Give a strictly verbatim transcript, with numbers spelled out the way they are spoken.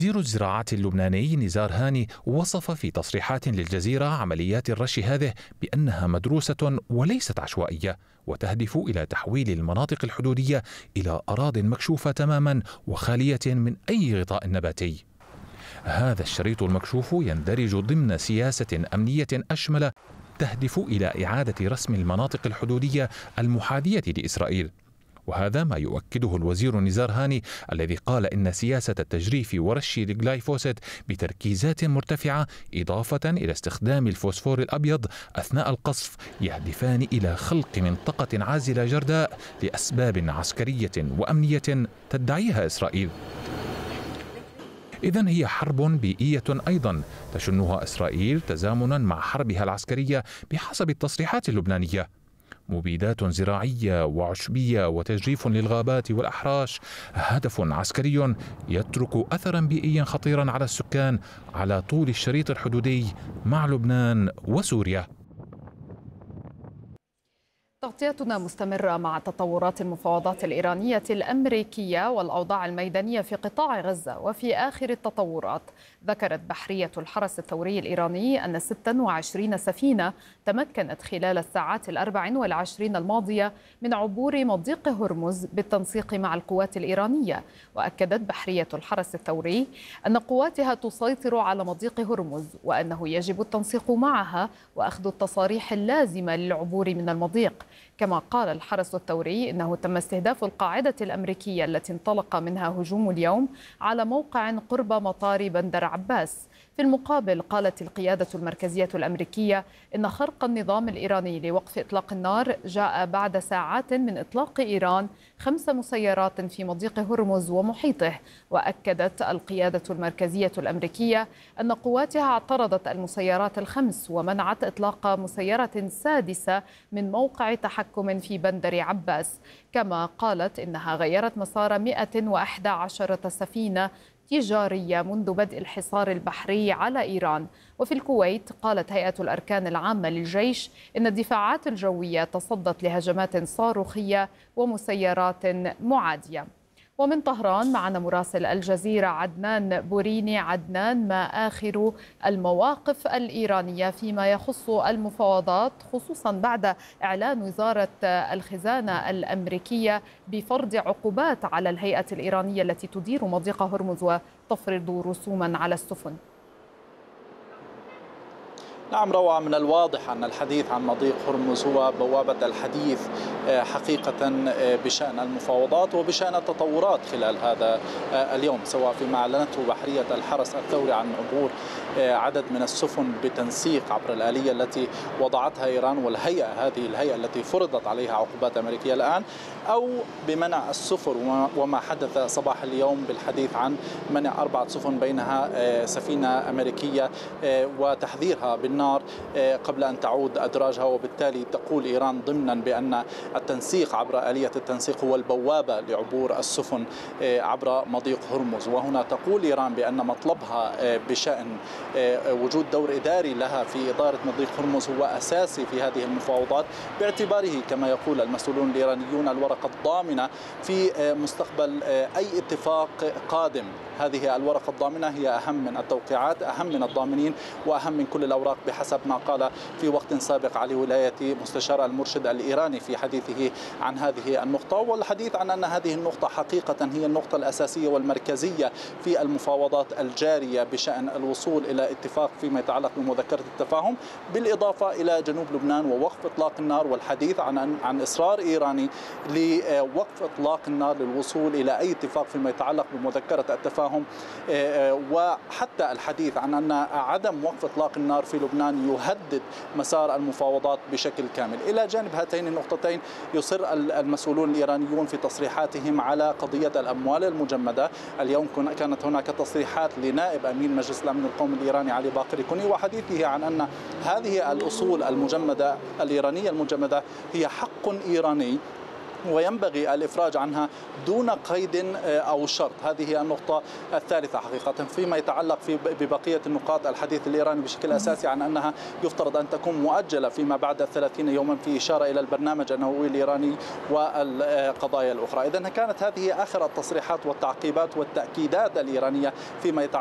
وزير الزراعة اللبناني نزار هاني وصف في تصريحات للجزيرة عمليات الرش هذه بأنها مدروسة وليست عشوائية، وتهدف إلى تحويل المناطق الحدودية إلى أراضٍ مكشوفة تماما وخالية من أي غطاء نباتي. هذا الشريط المكشوف يندرج ضمن سياسة أمنية أشمل تهدف إلى إعادة رسم المناطق الحدودية المحاذية لإسرائيل، وهذا ما يؤكده الوزير نزار هاني الذي قال إن سياسة التجريف ورش الجلايفوسيت بتركيزات مرتفعة إضافة إلى استخدام الفوسفور الأبيض أثناء القصف يهدفان إلى خلق منطقة عازلة جرداء لأسباب عسكرية وأمنية تدعيها إسرائيل. إذن هي حرب بيئية أيضا تشنها إسرائيل تزامنا مع حربها العسكرية بحسب التصريحات اللبنانية. مبيدات زراعية وعشبية وتجريف للغابات والأحراش هدف عسكري يترك أثرا بيئيا خطيرا على السكان على طول الشريط الحدودي مع لبنان وسوريا. تغطيتنا مستمرة مع تطورات المفاوضات الإيرانية الأمريكية والأوضاع الميدانية في قطاع غزة. وفي آخر التطورات ذكرت بحرية الحرس الثوري الإيراني أن ستة وعشرين سفينة تمكنت خلال الساعات الأربع والعشرين الماضية من عبور مضيق هرمز بالتنسيق مع القوات الإيرانية. وأكدت بحرية الحرس الثوري أن قواتها تسيطر على مضيق هرمز وأنه يجب التنسيق معها وأخذ التصاريح اللازمة للعبور من المضيق. كما قال الحرس الثوري إنه تم استهداف القاعدة الأمريكية التي انطلق منها هجوم اليوم على موقع قرب مطار بندر عباس. في المقابل قالت القيادة المركزية الأمريكية إن خرق النظام الإيراني لوقف إطلاق النار جاء بعد ساعات من إطلاق إيران خمس مسيرات في مضيق هرمز ومحيطه. وأكدت القيادة المركزية الأمريكية أن قواتها اعترضت المسيرات الخمس ومنعت إطلاق مسيرة سادسة من موقع تحكم في بندر عباس. كما قالت إنها غيرت مسار مئة وإحدى عشرة سفينة تجارية منذ بدء الحصار البحري على إيران. وفي الكويت قالت هيئة الأركان العامة للجيش إن الدفاعات الجوية تصدت لهجمات صاروخية ومسيرات معادية. ومن طهران معنا مراسل الجزيرة عدنان بوريني. عدنان، ما آخر المواقف الإيرانية فيما يخص المفاوضات، خصوصا بعد إعلان وزارة الخزانة الأمريكية بفرض عقوبات على الهيئة الإيرانية التي تدير مضيق هرمز وتفرض رسوما على السفن؟ نعم روعة، من الواضح أن الحديث عن مضيق هرمز هو بوابة الحديث حقيقة بشأن المفاوضات وبشأن التطورات خلال هذا اليوم، سواء فيما أعلنته بحرية الحرس الثوري عن عبور عدد من السفن بتنسيق عبر الآلية التي وضعتها إيران والهيئة هذه الهيئة التي فرضت عليها عقوبات أمريكية الآن، أو بمنع السفر وما حدث صباح اليوم بالحديث عن منع أربعة سفن بينها سفينة أمريكية وتحذيرها بالنار قبل أن تعود أدراجها. وبالتالي تقول إيران ضمنا بأن التنسيق عبر آلية التنسيق هو البوابة لعبور السفن عبر مضيق هرمز. وهنا تقول إيران بأن مطلبها بشأن وجود دور إداري لها في إدارة مضيق هرمز هو أساسي في هذه المفاوضات، باعتباره كما يقول المسؤولون الإيرانيون الورقة الضامنة في مستقبل أي اتفاق قادم. هذه الورقة الضامنة هي أهم من التوقيعات، أهم من الضامنين، وأهم من كل الأوراق بحسب ما قال في وقت سابق علي ولاية مستشار المرشد الإيراني في حديثه عن هذه النقطة. والحديث عن أن هذه النقطة حقيقة هي النقطة الأساسية والمركزية في المفاوضات الجارية بشأن الوصول إلى اتفاق فيما يتعلق بمذكرة التفاهم، بالإضافة إلى جنوب لبنان ووقف إطلاق النار، والحديث عن عن إصرار إيراني لوقف إطلاق النار للوصول إلى أي اتفاق فيما يتعلق بمذكرة التفاهم، وحتى الحديث عن أن عدم وقف إطلاق النار في لبنان يهدد مسار المفاوضات بشكل كامل. إلى جانب هاتين النقطتين يصر المسؤولون الإيرانيون في تصريحاتهم على قضية الأموال المجمدة. اليوم كانت هناك تصريحات لنائب أمين مجلس الأمن القومي الإيراني علي باقر كوني وحديثه عن أن هذه الأصول المجمدة الإيرانية المجمدة هي حق إيراني وينبغي الإفراج عنها دون قيد أو شرط. هذه هي النقطة الثالثة حقيقة. فيما يتعلق في ببقية النقاط، الحديث الإيراني بشكل أساسي عن أنها يفترض أن تكون مؤجلة فيما بعد الثلاثين يوما، في إشارة إلى البرنامج النووي الإيراني والقضايا الأخرى. إذن كانت هذه آخر التصريحات والتعقيبات والتأكيدات الإيرانية فيما يتعلق